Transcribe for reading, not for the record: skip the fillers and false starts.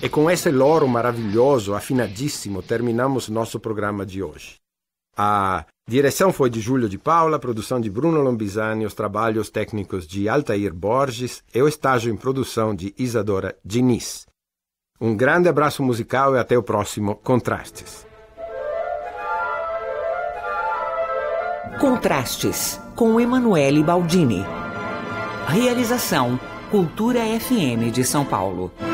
E com esse loro maravilhoso, afinadíssimo, terminamos nosso programa de hoje. A direção foi de Júlio de Paula, a produção de Bruno Lombisani, os trabalhos técnicos de Altair Borges e o estágio em produção de Isadora Diniz. Um grande abraço musical e até o próximo Contrastes. Contrastes, com Emanuele Baldini. Realização Cultura FM de São Paulo.